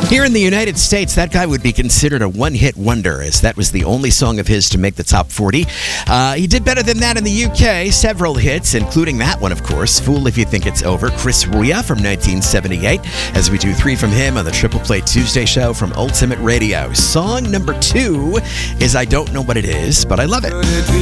Here in the United States, that guy would be considered a one-hit wonder, as that was the only song of his to make the top 40. He did better than that in the UK, several hits, including that one, of course, Fool If You Think It's Over, Chris Ria from 1978, as we do 3 from him on the Triple Play Tuesday show from Ultimate Radio. Song number 2 is I Don't Know What It Is, But I Love It.